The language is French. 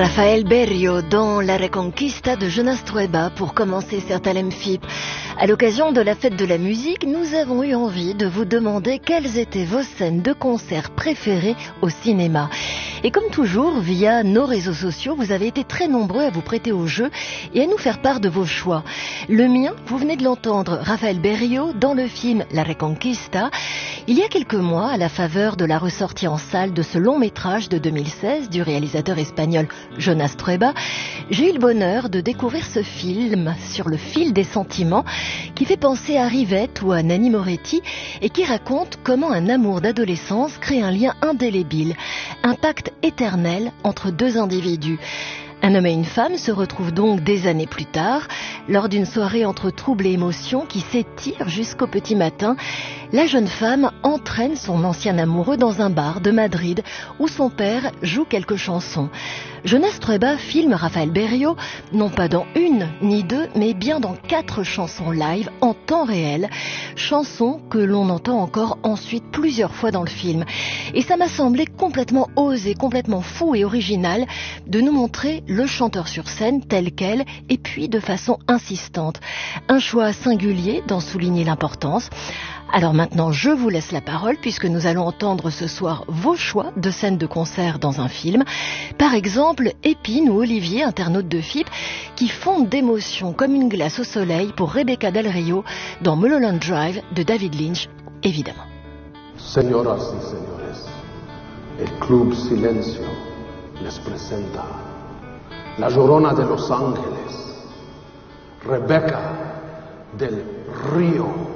Rafael Berrio dans La Reconquista de Jonas Trueba pour commencer Certains FIP. À l'occasion de la fête de la musique, nous avons eu envie de vous demander quelles étaient vos scènes de concert préférées au cinéma. Et comme toujours, via nos réseaux sociaux, vous avez été très nombreux à vous prêter au jeu et à nous faire part de vos choix. Le mien, vous venez de l'entendre, Rafael Berrio dans le film La Reconquista. Il y a quelques mois, à la faveur de la ressortie en salle de ce long métrage de 2016 du réalisateur espagnol Jonas Trueba, j'ai eu le bonheur de découvrir ce film sur le fil des sentiments qui fait penser à Rivette ou à Nanni Moretti et qui raconte comment un amour d'adolescence crée un lien indélébile, un pacte éternel entre deux individus. Un homme et une femme se retrouvent donc des années plus tard. Lors d'une soirée entre trouble et émotion qui s'étire jusqu'au petit matin, la jeune femme entraîne son ancien amoureux dans un bar de Madrid où son père joue quelques chansons. Jonas Trueba filme Rafael Berrio, non pas dans une ni deux, mais bien dans 4 chansons live en temps réel, chansons que l'on entend encore ensuite plusieurs fois dans le film. Et ça m'a semblé complètement osé, complètement fou et original de nous montrer le chanteur sur scène tel quel et puis de façon insistante. Un choix singulier d'en souligner l'importance. Alors maintenant, je vous laisse la parole puisque nous allons entendre ce soir vos choix de scènes de concert dans un film. Par exemple, Épine ou Olivier, internaute de FIP, qui fondent d'émotion comme une glace au soleil pour Rebecca Del Rio dans Mulholland Drive de David Lynch, évidemment. Señoras y señores, el Club Silencio les presenta La Llorona de Los Ángeles, Rebecca Del Rio.